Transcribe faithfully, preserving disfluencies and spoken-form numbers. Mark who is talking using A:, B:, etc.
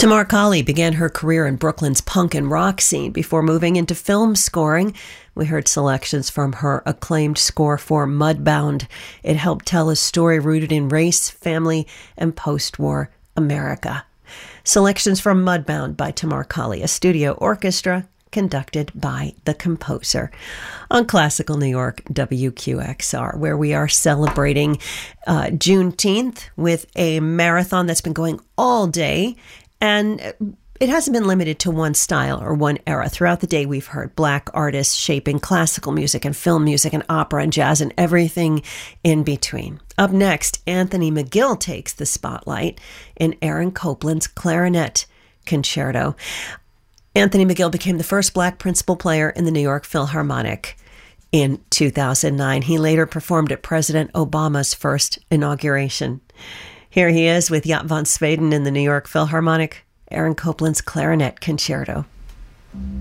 A: Tamar Kali began her career in Brooklyn's punk and rock scene before moving into film scoring. We heard selections from her acclaimed score for Mudbound. It helped tell a story rooted in race, family, and post-war America. Selections from Mudbound by Tamar Kali, a studio orchestra conducted by the composer. On Classical New York W Q X R, where we are celebrating uh, Juneteenth with a marathon that's been going all day. And it hasn't been limited to one style or one era. Throughout the day, we've heard Black artists shaping classical music and film music and opera and jazz and everything in between. Up next, Anthony McGill takes the spotlight in Aaron Copland's Clarinet Concerto. Anthony McGill became the first Black principal player in the New York Philharmonic in two thousand nine. He later performed at President Obama's first inauguration. Here he is with Jaap van Zweden in the New York Philharmonic, Aaron Copland's Clarinet Concerto.